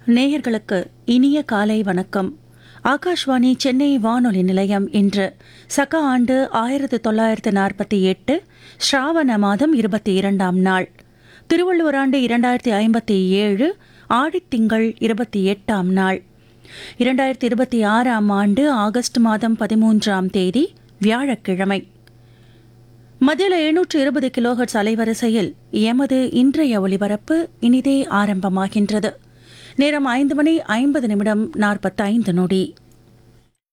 நேயர்களுக்கு இனிய காலை வணக்கம். ஆகாஷ்வாணி சென்னை வானொலி நிலையம் இன்று சக ஆண்டு 1948 ஸ்ராவண மாதம் 22ஆம் நாள், திருவள்ளுவர் ஆண்டு 2057 ஆடித்திங்கள் 28ஆம் நாள், 2026ஆம் ஆண்டு ஆகஸ்ட் மாதம் 13ஆம் தேதி வியாழக்கிழமை. மத்தியில் 720 கிலோஹெர்ட்ஸ் அலைவரிசையில் எமது இன்றைய ஒலிபரப்பு இனிதே ஆரம்பமாகின்றது. நேரம் 5:50 45 நொடி.